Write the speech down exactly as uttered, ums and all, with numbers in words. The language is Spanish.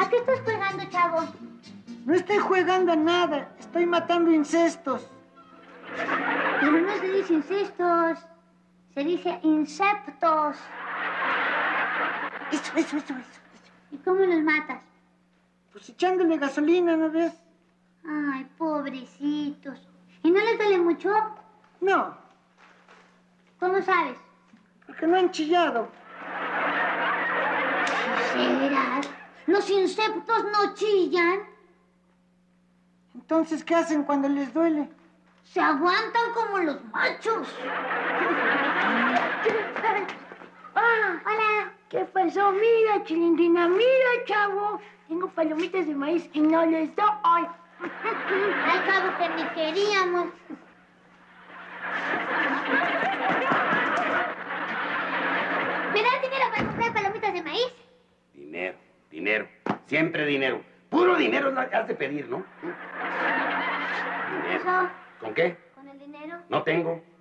¿A qué estás jugando, chavo? No estoy jugando a nada. Estoy matando insectos. Pero no se dice incestos. Se dice insectos. Eso, eso, eso, eso. ¿Y cómo los matas? Pues echándole gasolina, ¿no ves? Ay, pobrecitos. ¿Y no les duele mucho? No. ¿Cómo sabes? Porque no han chillado. ¿Será? ¿Los insectos no chillan? Entonces, ¿qué hacen cuando les duele? Se aguantan como los machos. Ah, hola. ¿Qué pasó? Mira, Chilindrina, mira, chavo. Tengo palomitas de maíz y no les doy. Al cabo que ni queríamos. ¿Me das dinero para comprar palomitas de maíz? Dinero, dinero, siempre dinero. Puro dinero es lo que has de pedir, ¿no? Dinero. ¿Eso? ¿Con qué? ¿Con el dinero? No tengo.